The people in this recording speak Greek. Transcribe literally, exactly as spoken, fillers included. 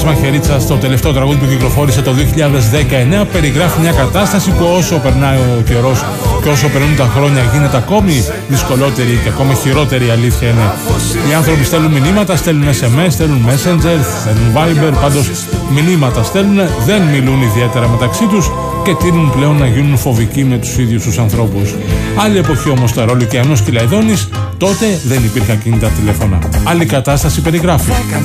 Μαχαιρίτσας, το τελευταίο τραγούδι που κυκλοφόρησε το δύο χιλιάδες δεκαεννέα, περιγράφει μια κατάσταση που όσο περνάει ο καιρός και όσο περνούν τα χρόνια γίνεται ακόμη δυσκολότερη και ακόμη χειρότερη. Η αλήθεια είναι. Οι άνθρωποι στέλνουν μηνύματα, στέλνουν ες εμ ες, στέλνουν Messenger, στέλνουν Viber, πάντως μηνύματα στέλνουν, δεν μιλούν ιδιαίτερα μεταξύ τους και τείνουν πλέον να γίνουν φοβικοί με τους ίδιους τους ανθρώπους. Άλλη εποχή όμως το Αερόλικιανός Κυλαϊδόνης, τότε δεν υπήρχαν κινητά τηλέφωνα. Άλλη κατάσταση περιγράφει.